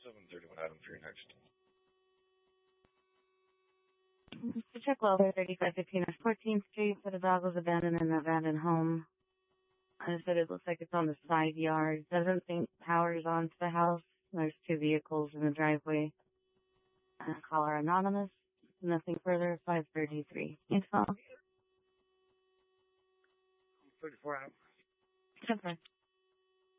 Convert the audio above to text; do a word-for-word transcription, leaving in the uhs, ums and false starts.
seven thirty-one Adam for your next. To check welfare, thirty-five fifteen West fourteenth Street, for the dog was abandoned in an abandoned home. I said it looks like it's on the side yard. Doesn't think power's on to the house. There's two vehicles in the driveway. Uh, caller anonymous. Nothing further. five thirty-three. Thanks, all. thirty-four Adam. Okay.